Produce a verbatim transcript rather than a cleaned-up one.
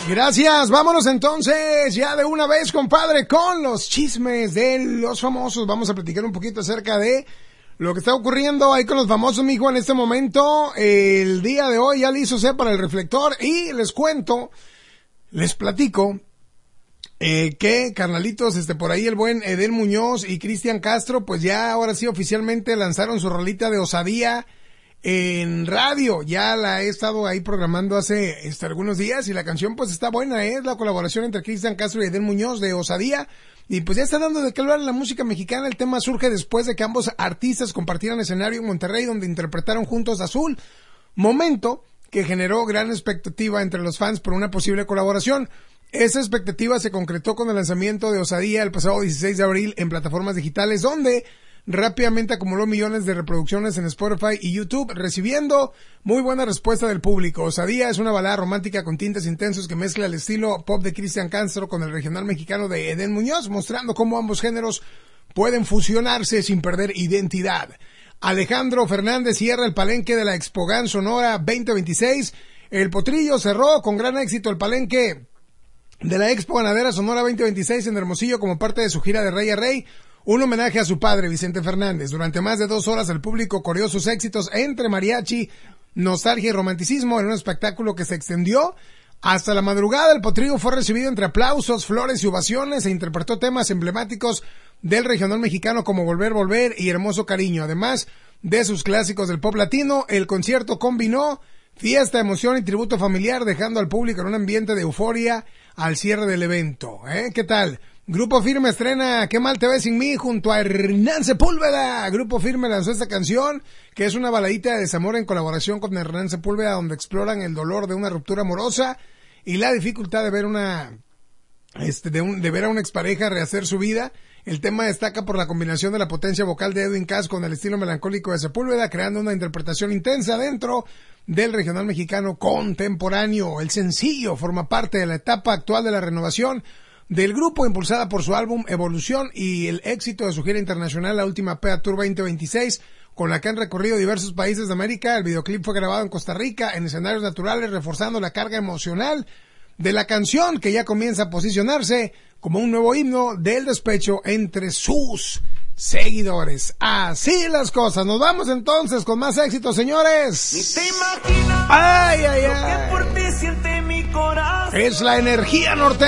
Gracias, vámonos entonces ya de una vez, compadre, con los chismes de los famosos. Vamos a platicar un poquito acerca de lo que está ocurriendo ahí con los famosos, mijo, en este momento. El día de hoy ya listo sea para el reflector y les cuento, les platico eh, que, carnalitos, este por ahí el buen Edén Muñoz y Cristian Castro, pues ya ahora sí oficialmente lanzaron su rolita de Osadía en radio. Ya la he estado ahí programando hace este, algunos días y la canción pues está buena, ¿eh? Es la colaboración entre Cristian Castro y Edén Muñoz de Osadía. Y pues ya está dando de qué hablar en la música mexicana. El tema surge después de que ambos artistas compartieran escenario en Monterrey, donde interpretaron juntos Azul, momento que generó gran expectativa entre los fans por una posible colaboración. Esa expectativa se concretó con el lanzamiento de Osadía el pasado dieciséis de abril en plataformas digitales, donde rápidamente acumuló millones de reproducciones en Spotify y YouTube, recibiendo muy buena respuesta del público. Osadía es una balada romántica con tintes intensos que mezcla el estilo pop de Cristian Castro con el regional mexicano de Edén Muñoz, mostrando cómo ambos géneros pueden fusionarse sin perder identidad. Alejandro Fernández cierra el palenque de la Expogan Sonora veinte veintiséis. El Potrillo cerró con gran éxito el palenque de la Expo Ganadera Sonora veinte veintiséis en Hermosillo como parte de su gira de Rey a Rey. Un homenaje a su padre, Vicente Fernández. Durante más de dos horas el público coreó sus éxitos entre mariachi, nostalgia y romanticismo en un espectáculo que se extendió hasta la madrugada. El Potrillo fue recibido entre aplausos, flores y ovaciones e interpretó temas emblemáticos del regional mexicano como Volver, Volver y Hermoso Cariño. Además de sus clásicos del pop latino, el concierto combinó fiesta, emoción y tributo familiar, dejando al público en un ambiente de euforia al cierre del evento. ¿Eh? ¿Qué tal? Grupo Firme estrena Qué mal te ves sin mí junto a Hernán Sepúlveda. Grupo Firme lanzó esta canción, que es una baladita de desamor en colaboración con Hernán Sepúlveda, donde exploran el dolor de una ruptura amorosa y la dificultad de ver una este de, un, de ver a una expareja rehacer su vida. El tema destaca por la combinación de la potencia vocal de Edwin Cass con el estilo melancólico de Sepúlveda, creando una interpretación intensa dentro del regional mexicano contemporáneo. El sencillo forma parte de la etapa actual de la renovación del grupo, impulsada por su álbum Evolución y el éxito de su gira internacional, la última P A Tour veinte veintiséis, con la que han recorrido diversos países de América. El videoclip fue grabado en Costa Rica, en escenarios naturales, reforzando la carga emocional de la canción, que ya comienza a posicionarse como un nuevo himno del despecho entre sus seguidores. Así las cosas. Nos vamos entonces con más éxito, señores. Ni te imaginas ay, ay, ay. lo que por ti siente mi corazón. Es la energía norteña.